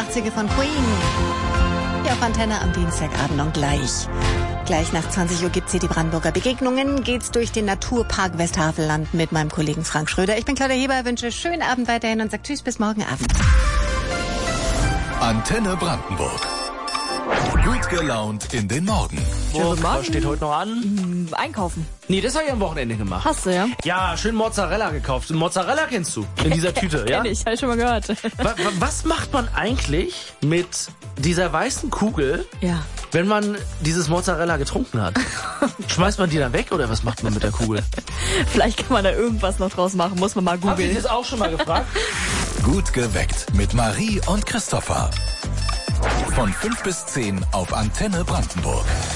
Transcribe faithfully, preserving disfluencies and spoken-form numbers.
achtziger von Queen. Hier auf Antenne am Dienstagabend und gleich. Gleich nach zwanzig Uhr gibt's hier die Brandenburger Begegnungen. Geht's durch den Naturpark Westhaveland mit meinem Kollegen Frank Schröder. Ich bin Claudia Heber, wünsche schönen Abend weiterhin und sage Tschüss bis morgen Abend. Antenne Brandenburg. Gut gelaunt in den Morgen. Oh, was steht heute noch an? Einkaufen. Nee, das habe ich am Wochenende gemacht. Hast du, ja? Ja, schön Mozzarella gekauft. Mozzarella kennst du in dieser Tüte, ja? Kenn ich, habe ich schon mal gehört. Wa- wa- Was macht man eigentlich mit dieser weißen Kugel, Ja. wenn man dieses Mozzarella getrunken hat? Schmeißt man die dann weg oder was macht man mit der Kugel? Vielleicht kann man da irgendwas noch draus machen, muss man mal Hab ich googeln. das auch schon mal gefragt? Gut geweckt mit Marie und Christopher. Von fünf bis zehn auf Antenne Brandenburg.